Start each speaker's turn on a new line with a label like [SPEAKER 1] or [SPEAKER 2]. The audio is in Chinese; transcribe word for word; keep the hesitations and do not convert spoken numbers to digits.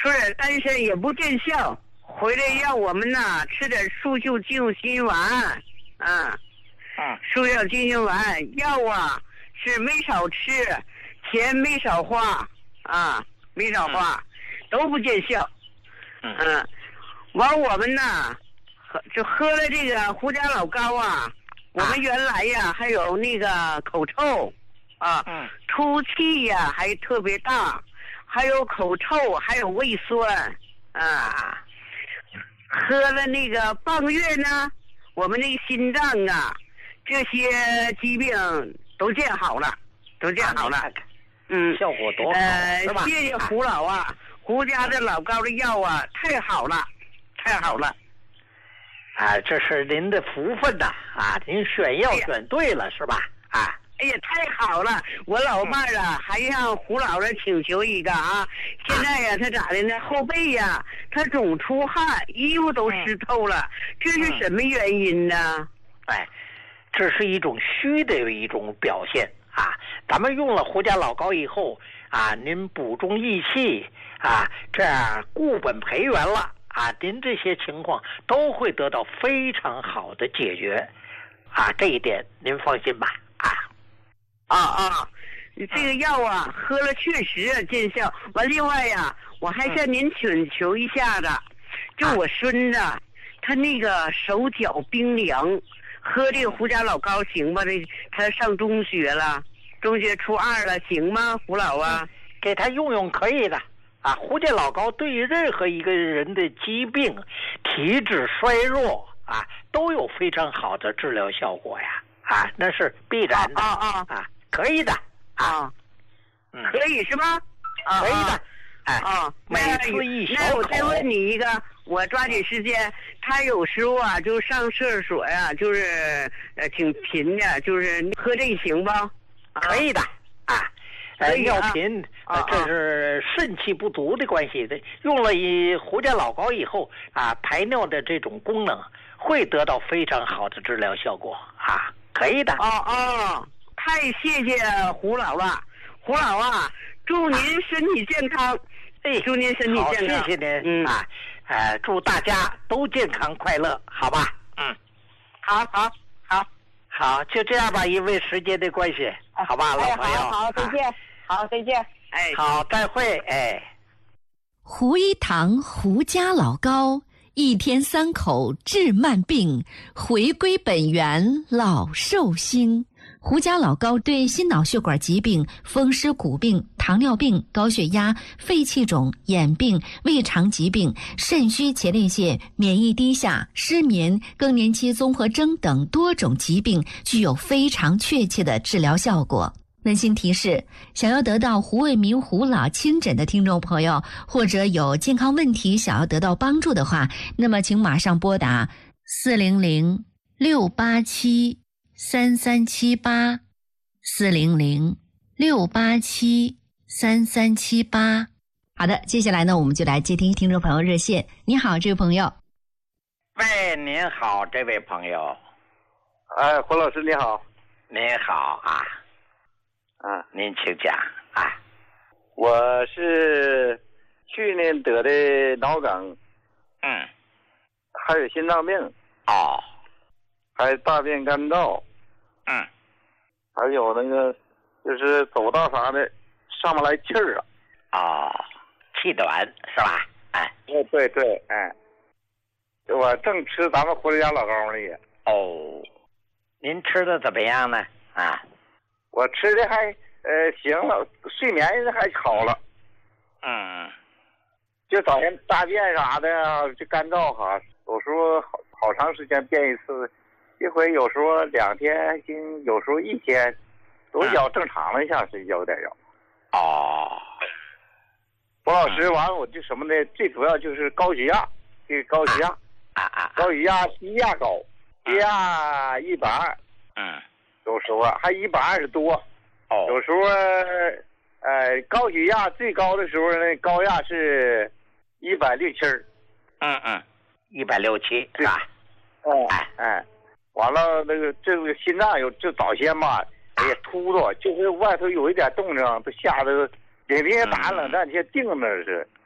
[SPEAKER 1] 说点丹参也不见效，回来让我们呐吃点速效救心丸啊。
[SPEAKER 2] 嗯，
[SPEAKER 1] 速效救心丸药啊是没少吃，钱没少花啊，没少花，嗯、都不见效。
[SPEAKER 2] 嗯，
[SPEAKER 1] 嗯完我们呐喝就喝了这个胡家老膏啊，我们原来呀还有那个口臭啊，
[SPEAKER 2] 嗯，
[SPEAKER 1] 出气呀还特别大，还有口臭，还有胃酸啊。喝了那个半个月呢，我们那个心脏啊这些疾病都见好了，都见好了。嗯，
[SPEAKER 2] 效果多好，
[SPEAKER 1] 呃，
[SPEAKER 2] 是吧？
[SPEAKER 1] 谢谢胡老啊，胡家的老膏的药啊，太好了，太好了。
[SPEAKER 2] 啊，这是您的福分呐！啊，您选药选对了，是吧？啊，
[SPEAKER 1] 哎呀，太好了！我老伴儿啊，还向胡老师请求一个啊。现在呀、啊，他咋的呢？后背呀、啊，他总出汗，衣服都湿透了，这是什么原因呢？
[SPEAKER 2] 哎，这是一种虚的一种表现啊。咱们用了胡家老膏以后啊，您补中益气啊，这样固本培元了。啊，您这些情况都会得到非常好的解决，啊，这一点您放心吧。啊，
[SPEAKER 1] 啊啊，这个药啊，喝了确实见效。完，另外呀，我还向您请求一下子，就我孙子，他那个手脚冰凉，喝这个胡家老膏行吗？这他上中学了，中学初二了，行吗？胡老啊，
[SPEAKER 2] 给他用用可以的。啊，胡家老膏对于任何一个人的疾病、体质衰弱啊，都有非常好的治疗效果呀！啊，那是必然的
[SPEAKER 1] 啊啊
[SPEAKER 2] 啊，可以的
[SPEAKER 1] 啊，嗯，可以是吗？啊，
[SPEAKER 2] 可以的，哎
[SPEAKER 1] 啊，
[SPEAKER 2] 每次一小口。
[SPEAKER 1] 那我再问你一个，我抓紧时间。他有时候啊，就上厕所呀、啊，就是呃挺频的，就是喝这行不？
[SPEAKER 2] 可以的啊。呃，尿频，呃，这是肾气不足的关系的。用了以胡家老膏以后啊，排尿的这种功能会得到非常好的治疗效果啊，可以的。
[SPEAKER 1] 哦哦，太谢谢胡老了，胡老啊，祝您身体健康，哎，祝您身体健康，
[SPEAKER 2] 谢谢您，嗯啊，呃，祝大家都健康快乐，好吧？嗯，
[SPEAKER 1] 好好好，
[SPEAKER 2] 好，就这样吧，因为时间的关系，好吧，老朋友，
[SPEAKER 1] 好好，再见。好，再见。哎，
[SPEAKER 2] 好，再会。哎，
[SPEAKER 3] 胡一堂胡家老膏，一天三口治慢病，回归本源老寿星。胡家老膏对心脑血管疾病、风湿骨病、糖尿病、高血压、肺气肿、眼病、胃肠疾病、肾虚前列腺、免疫低下、失眠、更年期综合征等多种疾病具有非常确切的治疗效果。温馨提示：想要得到胡卫民胡老亲诊的听众朋友，或者有健康问题想要得到帮助的话，那么请马上拨打四零零六八七三三七八四零零六八七三三七八。好的，接下来呢，我们就来接听听众朋友热线。你好，这位朋友。
[SPEAKER 2] 喂，您好，这位朋友。
[SPEAKER 4] 哎，胡老师你好。
[SPEAKER 2] 您好啊。
[SPEAKER 4] 啊，
[SPEAKER 2] 您请讲啊。
[SPEAKER 4] 我是去年得的脑梗，
[SPEAKER 2] 嗯，
[SPEAKER 4] 还有心脏病，
[SPEAKER 2] 哦，
[SPEAKER 4] 还有大便干燥，
[SPEAKER 2] 嗯，
[SPEAKER 4] 还有那个就是走道啥的上不来气儿
[SPEAKER 2] 啊，哦，气短是吧？哎，
[SPEAKER 4] 哦，对对，哎，我正吃咱们胡家老膏呢也。
[SPEAKER 2] 哦，您吃的怎么样呢？啊？
[SPEAKER 4] 我吃的还呃行了，睡眠还好了。
[SPEAKER 2] 嗯，
[SPEAKER 4] 就早晨大便啥的就干燥哈，有时候好好长时间便一次，一回有时候两天经，有时候一天，都要正常了一下是有点要。
[SPEAKER 2] 哦，
[SPEAKER 4] 胡老师，完了我就什么呢？最主要就是高血压，这个高血压，
[SPEAKER 2] 啊啊，
[SPEAKER 4] 高血压低压高，低压一百二。
[SPEAKER 2] 嗯。
[SPEAKER 4] 有时候还一百二十多，
[SPEAKER 2] 哦，
[SPEAKER 4] 有时候，呃，高血压最高的时候呢，高压是一百六七儿，
[SPEAKER 2] 嗯嗯，一百六七是吧？
[SPEAKER 4] 哦，哎哎，完了那个这个心脏有就早先吧，哎呀突突，就是外头有一点动静，都吓得领领打冷战，先定那是。